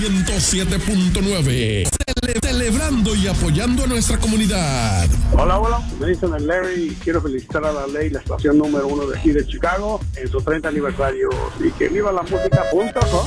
107.9. Celebrando y apoyando a nuestra comunidad. Hola, me dicen el Larry y quiero felicitar a La Ley, la estación número 1 de aquí de Chicago, en su 30 aniversario. Y que viva la música.com.